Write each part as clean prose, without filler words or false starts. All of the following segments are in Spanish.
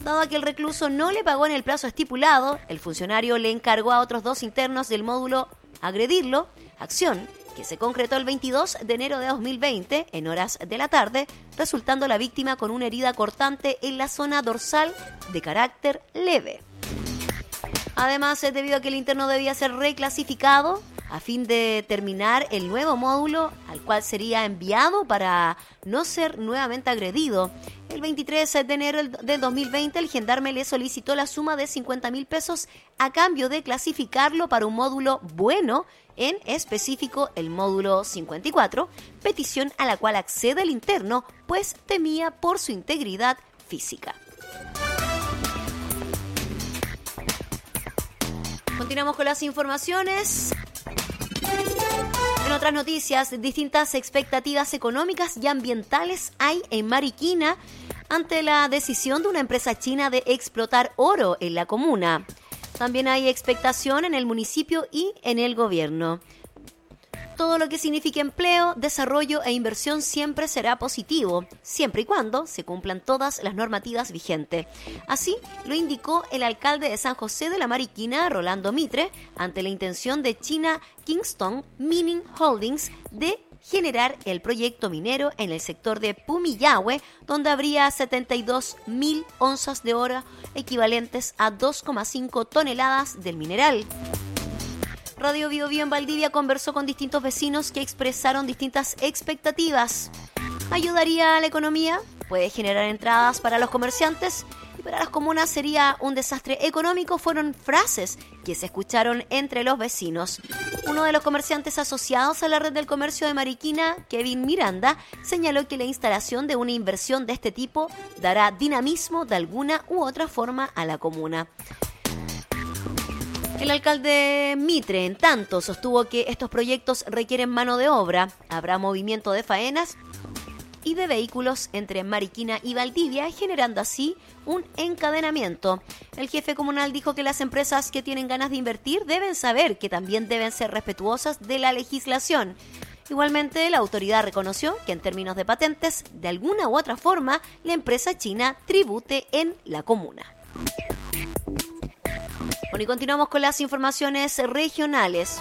Dado que el recluso no le pagó en el plazo estipulado, el funcionario le encargó a otros 2 internos del módulo agredirlo, acción que se concretó el 22 de enero de 2020 en horas de la tarde, resultando la víctima con una herida cortante en la zona dorsal de carácter leve. Además, debido a que el interno debía ser reclasificado a fin de terminar el nuevo módulo al cual sería enviado para no ser nuevamente agredido. El 23 de enero del 2020 el gendarme le solicitó la suma de 50.000 pesos a cambio de clasificarlo para un módulo bueno, en específico el módulo 54, petición a la cual accede el interno, pues temía por su integridad física. Continuamos con las informaciones. En otras noticias, distintas expectativas económicas y ambientales hay en Mariquina ante la decisión de una empresa china de explotar oro en la comuna. También hay expectación en el municipio y en el gobierno. Todo lo que signifique empleo, desarrollo e inversión siempre será positivo, siempre y cuando se cumplan todas las normativas vigentes. Así lo indicó el alcalde de San José de la Mariquina, Rolando Mitre, ante la intención de China Kingston Mining Holdings de generar el proyecto minero en el sector de Pumillahue, donde habría 72.000 onzas de oro equivalentes a 2,5 toneladas del mineral. Radio Bio Bio en Valdivia conversó con distintos vecinos que expresaron distintas expectativas. ¿Ayudaría a la economía? ¿Puede generar entradas para los comerciantes? Y para las comunas sería un desastre económico, fueron frases que se escucharon entre los vecinos. Uno de los comerciantes asociados a la red del comercio de Mariquina, Kevin Miranda, señaló que la instalación de una inversión de este tipo dará dinamismo de alguna u otra forma a la comuna. El alcalde Mitre, en tanto, sostuvo que estos proyectos requieren mano de obra, habrá movimiento de faenas y de vehículos entre Mariquina y Valdivia, generando así un encadenamiento. El jefe comunal dijo que las empresas que tienen ganas de invertir deben saber que también deben ser respetuosas de la legislación. Igualmente, la autoridad reconoció que en términos de patentes, de alguna u otra forma, la empresa china tribute en la comuna. Bueno, y continuamos con las informaciones regionales.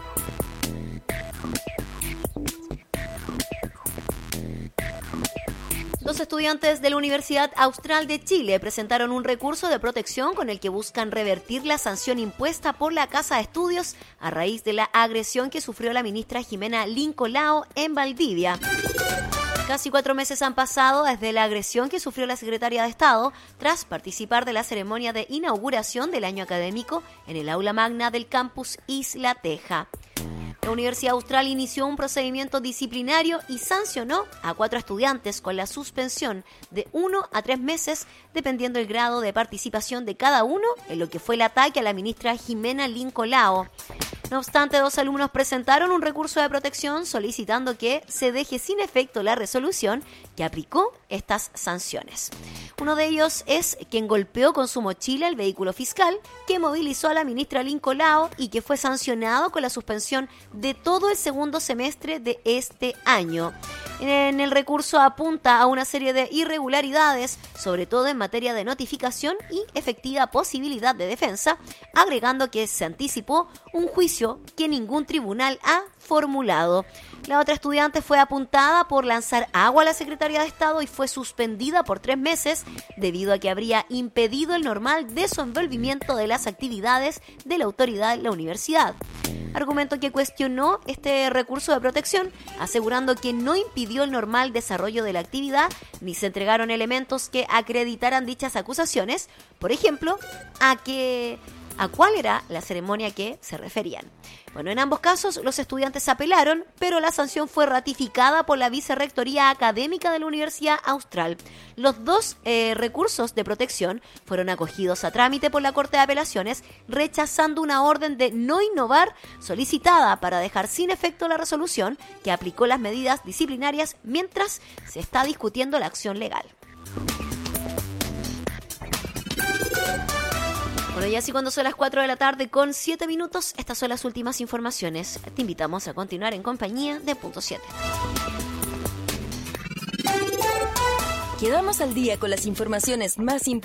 Dos estudiantes de la Universidad Austral de Chile presentaron un recurso de protección con el que buscan revertir la sanción impuesta por la Casa de Estudios a raíz de la agresión que sufrió la ministra Jimena Lincolao en Valdivia. Casi 4 meses han pasado desde la agresión que sufrió la secretaria de Estado tras participar de la ceremonia de inauguración del año académico en el aula magna del campus Isla Teja. La Universidad Austral inició un procedimiento disciplinario y sancionó a 4 estudiantes con la suspensión de 1 a 3 meses, dependiendo del grado de participación de cada uno en lo que fue el ataque a la ministra Jimena Lincolao. No obstante, 2 alumnos presentaron un recurso de protección solicitando que se deje sin efecto la resolución que aplicó estas sanciones. Uno de ellos es quien golpeó con su mochila el vehículo fiscal que movilizó a la ministra Lincolao y que fue sancionado con la suspensión de todo el segundo semestre de este año. En el recurso apunta a una serie de irregularidades, sobre todo en materia de notificación y efectiva posibilidad de defensa, agregando que se anticipó un juicio que ningún tribunal ha formulado. La otra estudiante fue apuntada por lanzar agua a la Secretaría de Estado y fue suspendida por 3 meses debido a que habría impedido el normal desenvolvimiento de las actividades de la autoridad de la universidad. Argumento que cuestionó este recurso de protección, asegurando que no impidió el normal desarrollo de la actividad ni se entregaron elementos que acreditaran dichas acusaciones, por ejemplo, a cuál era la ceremonia que se referían. Bueno, en ambos casos los estudiantes apelaron, pero la sanción fue ratificada por la Vicerrectoría Académica de la Universidad Austral. Los 2 recursos de protección fueron acogidos a trámite por la Corte de Apelaciones, rechazando una orden de no innovar solicitada para dejar sin efecto la resolución que aplicó las medidas disciplinarias mientras se está discutiendo la acción legal. Bueno, y así cuando son las 4 de la tarde con 7 minutos, estas son las últimas informaciones. Te invitamos a continuar en compañía de Punto 7. Quedamos al día con las informaciones más importantes.